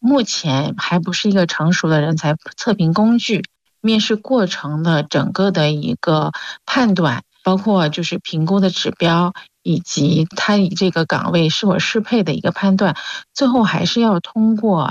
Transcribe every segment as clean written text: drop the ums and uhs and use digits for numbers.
目前还不是一个成熟的人才测评工具，面试过程的整个的一个判断，包括就是评估的指标，以及他以这个岗位是否适配的一个判断，最后还是要通过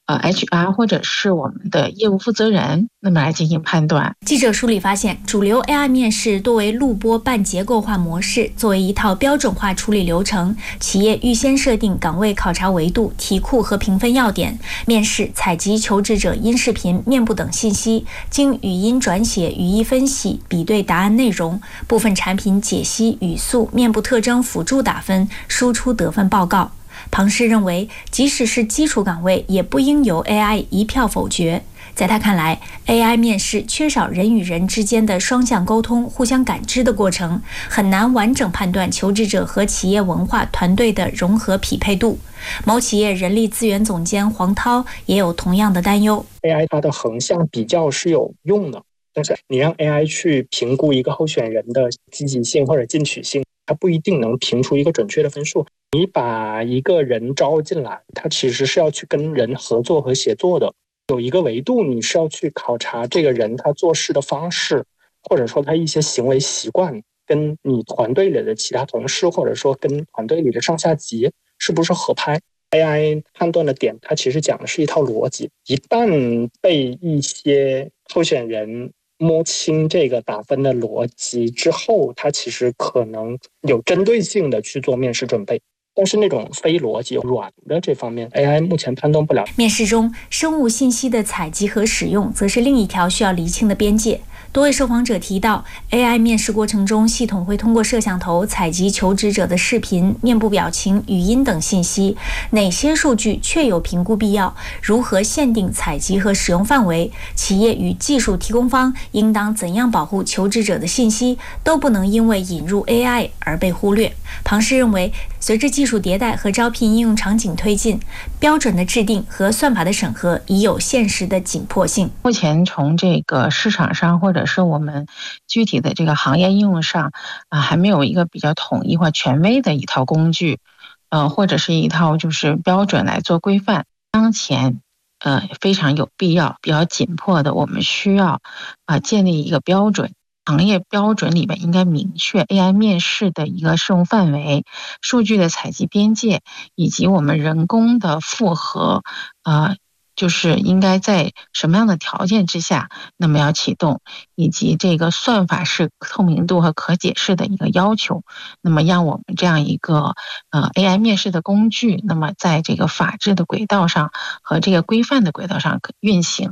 HR 或者是我们的业务负责人那么来进行判断。 记者梳理发现，主流 AI 面试多为录播半结构化模式，作为一套标准化处理流程，企业预先设定岗位考察维度、题库和评分要点，面试采集求职者音视频、面部等信息，经语音转写、语义分析，比对答案内容，部分产品解析、语速、面部特征辅助打分，输出得分报告。庞氏认为，即使是基础岗位，也不应由 AI 一票否决。在他看来 ，AI 面试缺少人与人之间的双向沟通、互相感知的过程，很难完整判断求职者和企业文化团队的融合匹配度。某企业人力资源总监黄涛也有同样的担忧。 AI 它的横向比较是有用的，但是你让 AI 去评估一个候选人的积极性或者进取性，它不一定能评出一个准确的分数。你把一个人招进来，他其实是要去跟人合作和协作的。有一个维度，你是要去考察这个人他做事的方式，或者说他一些行为习惯，跟你团队里的其他同事，或者说跟团队里的上下级是不是合拍。AI 判断的点，它其实讲的是一套逻辑。一旦被一些候选人摸清这个打分的逻辑之后，它其实可能有针对性的去做面试准备。但是那种非逻辑软的这方面 AI 目前判断不了。 面试中生物信息的采集和使用则是另一条需要厘清的边界。多位受访者提到 AI 面试过程中，系统会通过摄像头采集求职者的视频、面部表情、语音等信息，哪些数据确有评估必要，如何限定采集和使用范围，企业与技术提供方应当怎样保护求职者的信息，都不能因为引入 AI 而被忽略。庞氏认为，随着技术迭代和招聘应用场景推进，标准的制定和算法的审核已有现实的紧迫性。 目前从这个市场上或者是我们具体的这个行业应用上还没有一个比较统一或权威的一套工具，或者是一套就是标准来做规范。当前非常有必要、比较紧迫的，我们需要建立一个标准。行业标准里面应该明确 AI 面试的一个适用范围、数据的采集边界，以及我们人工的复核，就是应该在什么样的条件之下，那么要启动，以及这个算法是透明度和可解释的一个要求，那么让我们这样一个AI 面试的工具，那么在这个法治的轨道上和这个规范的轨道上运行。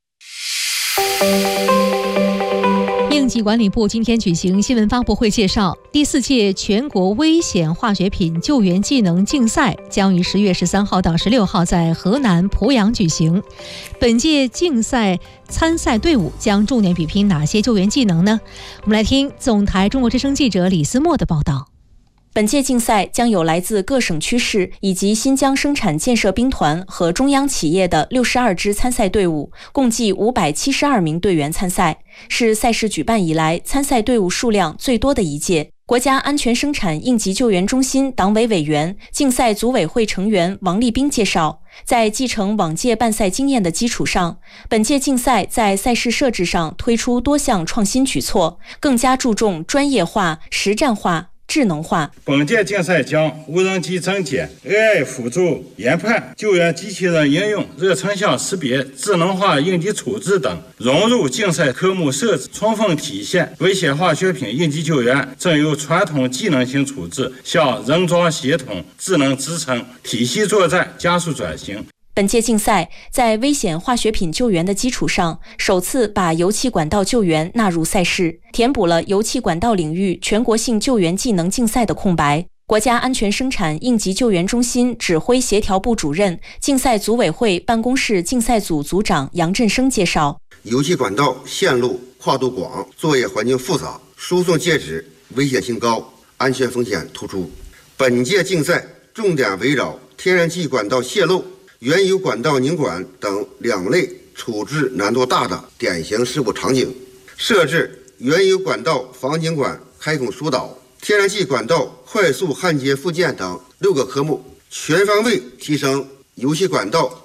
应急管理部今天举行新闻发布会，介绍第4届全国危险化学品救援技能竞赛将于10月13号到16号在河南濮阳举行。本届竞赛参赛队伍将重点比拼哪些救援技能呢？我们来听总台中国之声记者李思墨的报道。 本届竞赛将有来自各省区市以及新疆生产建设兵团和中央企业的62支参赛队伍，共计572名队员参赛，是赛事举办以来参赛队伍数量最多的一届。国家安全生产应急救援中心党委委员、竞赛组委会成员王立兵介绍，在继承往届办赛经验的基础上，本届竞赛在赛事设置上推出多项创新举措，更加注重专业化、实战化、智能化。 本届竞赛将无人机增减、AI 辅助研判、救援机器人应用、热成像识别、智能化应急处置等融入竞赛科目设置，充分体现危险化学品应急救援正由传统技能型处置向人装协同、智能支撑、体系作战加速转型。 本届竞赛在危险化学品救援的基础上，首次把油气管道救援纳入赛事，填补了油气管道领域全国性救援技能竞赛的空白。国家安全生产应急救援中心指挥协调部主任、竞赛组委会办公室竞赛组组长杨振生介绍， 油气管道线路跨度广，作业环境复杂，输送介质危险性高，安全风险突出。本届竞赛重点围绕天然气管道泄漏、原油管道拧管等2类处置难度大的典型事故场景，设置原油管道防拧管开孔疏导、天然气管道快速焊接附件等6个科目，全方位提升油气管道